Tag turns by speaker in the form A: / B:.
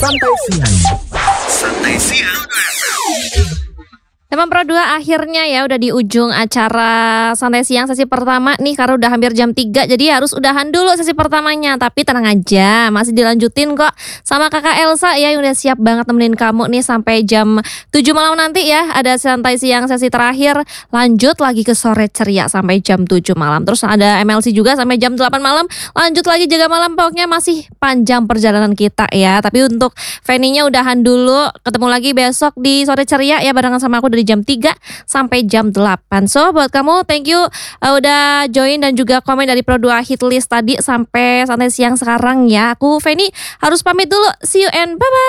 A: Santai Siang.
B: Santai Siang.
C: Teman Pro 2 akhirnya ya udah di ujung acara Santai Siang sesi pertama nih karena udah hampir jam 3 jadi harus udahan dulu sesi pertamanya. Tapi tenang aja masih dilanjutin kok sama kakak Elsa ya yang udah siap banget nemenin kamu nih sampai jam 7 malam nanti ya. Ada Santai Siang sesi terakhir, lanjut lagi ke Sore Ceria sampai jam 7 malam. Terus ada MLC juga sampai jam 8 malam, lanjut lagi Jaga Malam. Pokoknya masih panjang perjalanan kita ya. Tapi untuk venue-nya udahan dulu, ketemu lagi besok di Sore Ceria ya barengan sama aku dari jam 3 sampai jam 8. So buat kamu thank you udah join dan juga komen dari Pro 2 hit list tadi sampai Santai Siang sekarang ya. Aku Feni harus pamit dulu. See you and bye bye.